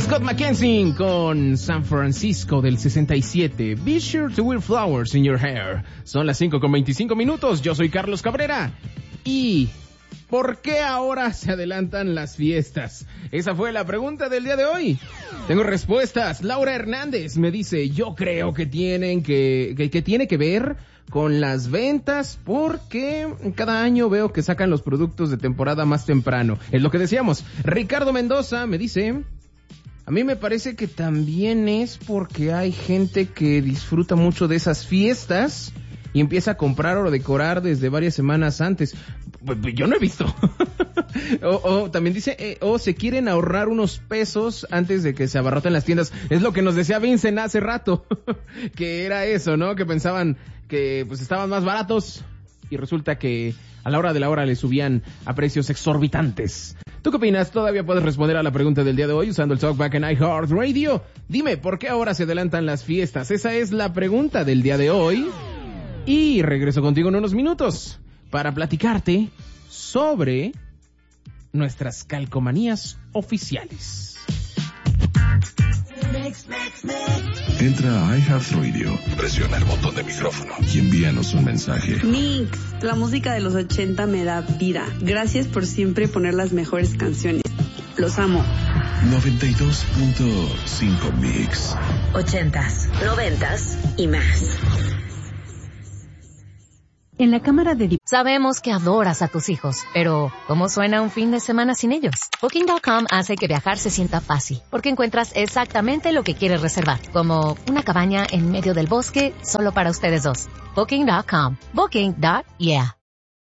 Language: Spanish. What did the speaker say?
Scott McKenzie con San Francisco del 67. Be sure to wear flowers in your hair. Son las 5:25. Yo soy Carlos Cabrera. Y ¿por qué ahora se adelantan las fiestas? Esa fue la pregunta del día de hoy. Tengo respuestas. Laura Hernández me dice, yo creo que tiene que ver con las ventas, porque cada año veo que sacan los productos de temporada más temprano. Es lo que decíamos. Ricardo Mendoza me dice, a mí me parece que también es porque hay gente que disfruta mucho de esas fiestas y empieza a comprar o decorar desde varias semanas antes. Yo no he visto. o también dice, o se quieren ahorrar unos pesos antes de que se abarroten las tiendas. Es lo que nos decía Vincent hace rato, que era eso, ¿no? Que pensaban que pues estaban más baratos y resulta que a la hora de la hora le subían a precios exorbitantes. ¿Tú qué opinas? Todavía puedes responder a la pregunta del día de hoy usando el Talkback en iHeartRadio. Dime, ¿por qué ahora se adelantan las fiestas? Esa es la pregunta del día de hoy. Y regreso contigo en unos minutos para platicarte sobre nuestras calcomanías oficiales. Entra a iHeartRadio, presiona el botón de micrófono y envíanos un mensaje. Mix, la música de los 80 me da vida. Gracias por siempre poner las mejores canciones. Los amo. 92.5 Mix. 80s, 90s y más. En la Cámara de Sabemos que adoras a tus hijos, pero ¿cómo suena un fin de semana sin ellos? Booking.com hace que viajar se sienta fácil, porque encuentras exactamente lo que quieres reservar, como una cabaña en medio del bosque solo para ustedes dos. Booking.com. Booking.yeah.